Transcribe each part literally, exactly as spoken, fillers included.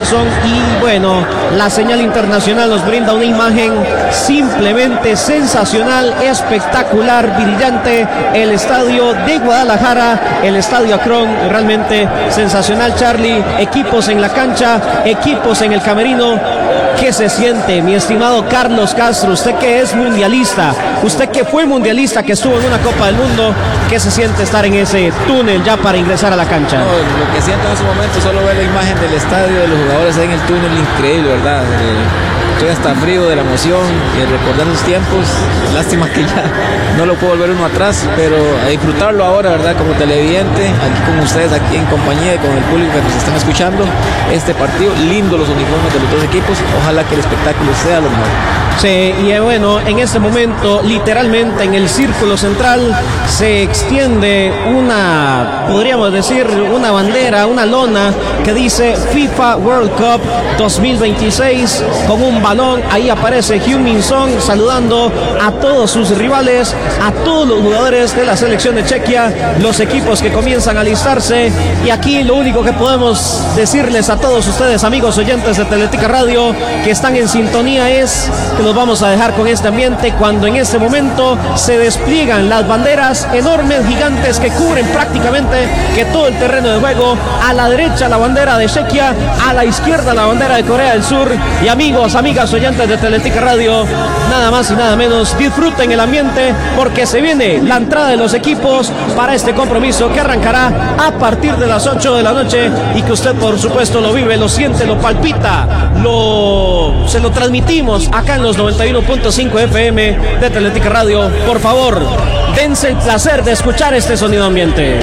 Jackson. Y bueno, la señal internacional nos brinda una imagen simplemente sensacional, espectacular, brillante. El estadio de Guadalajara, el estadio Akron, realmente sensacional, Charlie. Equipos en la cancha, equipos en el camerino. ¿Qué se siente, mi estimado Carlos Castro? Usted que es mundialista, usted que fue mundialista, que estuvo en una Copa del Mundo, ¿qué se siente estar en ese túnel ya para ingresar a la cancha? No, lo que siento en ese momento, solo ver la imagen del estadio, de los jugadores ahí en el túnel, increíble, ¿verdad? Eh, estoy hasta frío de la emoción y recordar los tiempos. Lástima que ya no lo puedo volver uno atrás, pero a disfrutarlo ahora, ¿verdad? Como televidente, aquí con ustedes, aquí en compañía y con el público que nos están escuchando, este partido, lindo los uniformes de los dos equipos, ojalá que el espectáculo sea lo mejor. Sí, y bueno, en este momento, literalmente en el círculo central se extiende una, podríamos decir, una bandera, una lona que dice FIFA World Cup dos mil veintiséis con un balón. Ahí aparece Heung-min Son saludando a todos sus rivales, a todos los jugadores de la selección de Chequia, los equipos que comienzan a alistarse. Y aquí lo único que podemos decirles a todos ustedes, amigos oyentes de Teletica Radio, que están en sintonía, es que los vamos a dejar con este ambiente cuando en este momento se despliegan las banderas enormes, gigantes, que cubren prácticamente que todo el terreno de juego. A la derecha la bandera de Chequia, a la izquierda la bandera de Corea del Sur. Y amigos, amigas oyentes de Teletica Radio, nada más y nada menos, disfruten el ambiente porque se viene la entrada de los equipos para este compromiso que arrancará a partir de las ocho de la noche y que usted por supuesto lo vive, lo siente, lo palpita, lo se lo transmitimos acá en los noventa y uno punto cinco F M de Teletica Radio. Por favor, dense el placer de escuchar este sonido ambiente.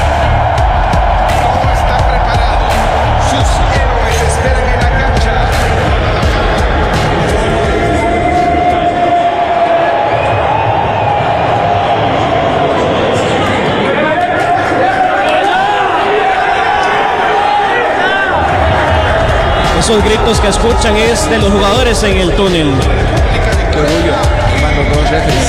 Esos gritos que escuchan es de los jugadores en el túnel. Qué orgullo, hermano, dos refes.